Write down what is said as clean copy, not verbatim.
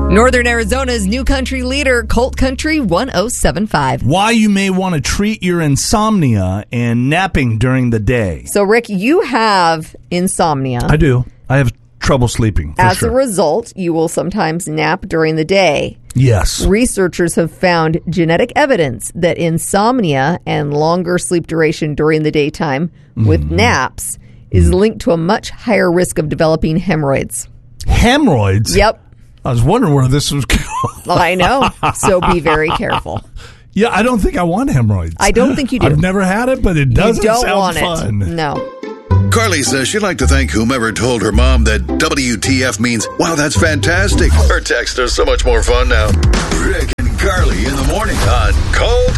Northern Arizona's new country leader, Colt Country 1075. Why you may want to treat your insomnia and napping during the day. So, Rick, you have insomnia. I do. I have trouble sleeping. As a result, you will sometimes nap during the day. Yes. Researchers have found genetic evidence that insomnia and longer sleep duration during the daytime with naps is linked to a much higher risk of developing hemorrhoids. Hemorrhoids? Yep. I was wondering where this was going. I know. So be very careful. Yeah, I don't think I want hemorrhoids. I don't think you do. I've never had it, but it doesn't you don't sound want fun. It. No. Carly says she'd like to thank whomever told her mom that WTF means, wow, that's fantastic. Her texts are so much more fun now. Rick and Carly in the morning on Cold